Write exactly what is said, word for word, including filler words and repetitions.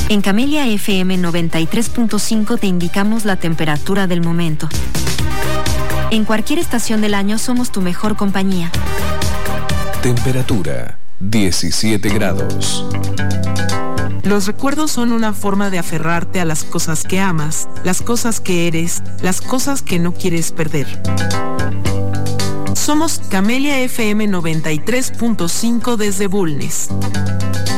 En Camelia F M noventa y tres punto cinco te indicamos la temperatura del momento. En cualquier estación del año somos tu mejor compañía. Temperatura diecisiete grados. Los recuerdos son una forma de aferrarte a las cosas que amas, las cosas que eres, las cosas que no quieres perder. Somos Camelia F M noventa y tres punto cinco desde Bulnes.